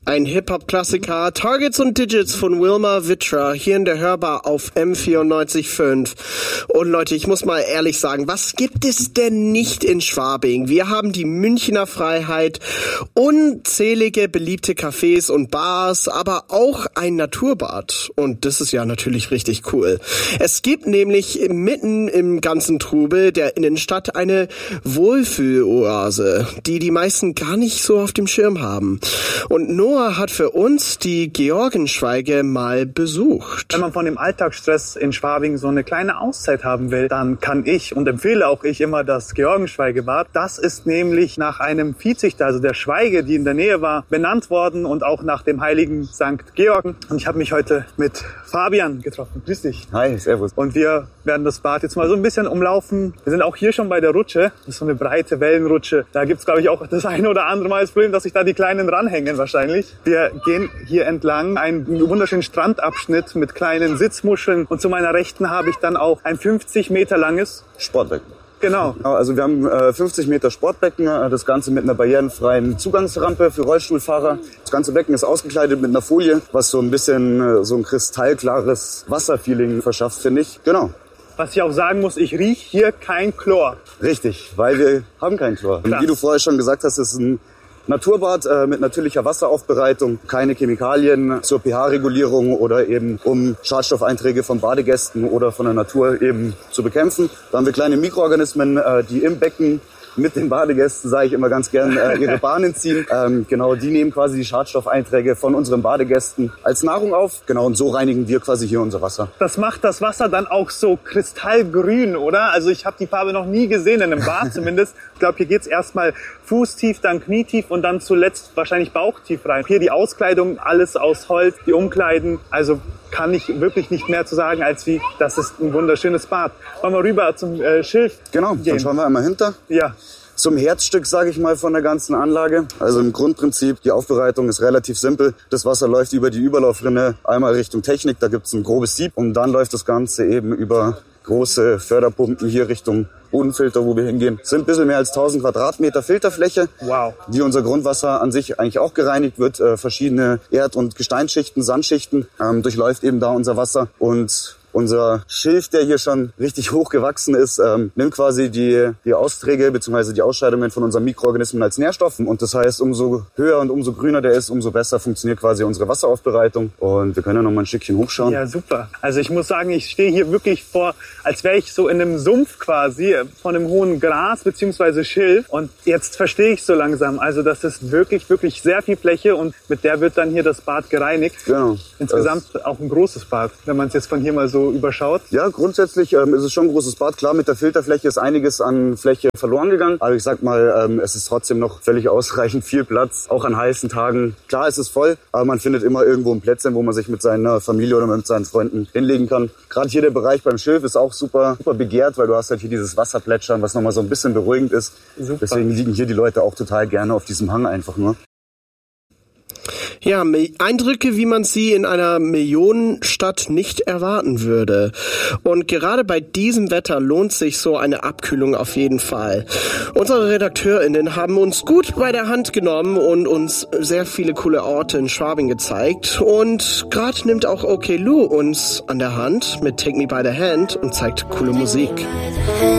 Ein Hip-Hop-Klassiker, Targets und Digits von Wilma Vitra, hier in der Hörbar auf M94.5. Und Leute, ich muss mal ehrlich sagen, was gibt es denn nicht in Schwabing? Wir haben die Münchner Freiheit, unzählige beliebte Cafés und Bars, aber auch ein Naturbad. Und das ist ja natürlich richtig cool. Es gibt nämlich mitten im ganzen Trubel der Innenstadt eine Wohlfühloase, die meisten gar nicht so auf dem Schirm haben. Und Noah hat für uns die Georgenschweige mal besucht. Wenn man von dem Alltagsstress in Schwabing so eine kleine Auszeit haben will, dann kann ich und empfehle auch ich immer das Georgenschweigebad. Das ist nämlich nach einem Viehzüchter, also der Schweige, die in der Nähe war, benannt worden und auch nach dem heiligen St. Georgen. Und ich habe mich heute mit Fabian getroffen. Grüß dich. Hi, servus. Und wir werden das Bad jetzt mal so ein bisschen umlaufen. Wir sind auch hier schon bei der Rutsche. Das ist so eine breite Wellenrutsche. Da gibt's, glaube ich, auch das eine oder andere Mal das Problem, dass sich da die Kleinen ranhängen wahrscheinlich. Wir gehen hier entlang einen wunderschönen Strandabschnitt mit kleinen Sitzmuscheln. Und zu meiner Rechten habe ich dann auch ein 50 Meter langes Sportbecken. Genau. Also wir haben 50 Meter Sportbecken, das Ganze mit einer barrierenfreien Zugangsrampe für Rollstuhlfahrer. Das ganze Becken ist ausgekleidet mit einer Folie, was so ein bisschen so ein kristallklares Wasserfeeling verschafft, finde ich. Genau. Was ich auch sagen muss, ich rieche hier kein Chlor. Richtig, weil wir haben kein Chlor. Krass. Wie du vorher schon gesagt hast, ist ein Naturbad mit natürlicher Wasseraufbereitung, keine Chemikalien zur pH-Regulierung oder eben um Schadstoffeinträge von Badegästen oder von der Natur eben zu bekämpfen. Da haben wir kleine Mikroorganismen, die im Becken mit den Badegästen, sage ich immer ganz gern, ihre Bahnen ziehen. Genau, die nehmen quasi die Schadstoffeinträge von unseren Badegästen als Nahrung auf. Genau, und so reinigen wir quasi hier unser Wasser. Das macht das Wasser dann auch so kristallgrün, oder? Also ich habe die Farbe noch nie gesehen in einem Bad zumindest. Ich glaube, hier geht's erstmal fußtief, dann knietief und dann zuletzt wahrscheinlich bauchtief rein. Hier die Auskleidung, alles aus Holz, die Umkleiden. Also kann ich wirklich nicht mehr zu sagen, als wie, das ist ein wunderschönes Bad. Wollen wir rüber zum Schiff Genau, gehen? dann schauen wir einmal hinter. Ja. Zum Herzstück, sage ich mal, von der ganzen Anlage. Also im Grundprinzip, die Aufbereitung ist relativ simpel. Das Wasser läuft über die Überlaufrinne einmal Richtung Technik, da gibt's ein grobes Sieb. Und dann läuft das Ganze eben über große Förderpumpen hier Richtung Bodenfilter, wo wir hingehen. Sind ein bisschen mehr als 1000 Quadratmeter Filterfläche, Wow. die unser Grundwasser an sich eigentlich auch gereinigt wird. Verschiedene Erd- und Gesteinsschichten, Sandschichten durchläuft eben da unser Wasser. Und unser Schilf, der hier schon richtig hoch gewachsen ist, nimmt quasi die Austräge bzw. die Ausscheidungen von unseren Mikroorganismen als Nährstoff. Und das heißt, umso höher und umso grüner der ist, umso besser funktioniert quasi unsere Wasseraufbereitung. Und wir können ja noch mal ein Stückchen hochschauen. Ja, super. Also ich muss sagen, ich stehe hier wirklich vor, als wäre ich so in einem Sumpf quasi, von einem hohen Gras bzw. Schilf. Und jetzt verstehe ich so langsam. Also das ist wirklich, wirklich sehr viel Fläche und mit der wird dann hier das Bad gereinigt. Genau. Insgesamt auch ein großes Bad, wenn man es jetzt von hier mal so überschaut. Ja, grundsätzlich ist es schon ein großes Bad. Klar, mit der Filterfläche ist einiges an Fläche verloren gegangen. Aber ich sag mal, es ist trotzdem noch völlig ausreichend viel Platz, auch an heißen Tagen. Klar, es ist voll, aber man findet immer irgendwo ein Plätzchen, wo man sich mit seiner Familie oder mit seinen Freunden hinlegen kann. Gerade hier der Bereich beim Schilf ist auch super begehrt, weil du hast halt hier dieses Wasserplätschern, was nochmal so ein bisschen beruhigend ist. Super. Deswegen liegen hier die Leute auch total gerne auf diesem Hang einfach nur. Ja, Eindrücke, wie man sie in einer Millionenstadt nicht erwarten würde. Und gerade bei diesem Wetter lohnt sich so eine Abkühlung auf jeden Fall. Unsere RedakteurInnen haben uns gut bei der Hand genommen und uns sehr viele coole Orte in Schwabing gezeigt. Und gerade nimmt auch OK Lou uns an der Hand mit Take Me By The Hand und zeigt coole Musik.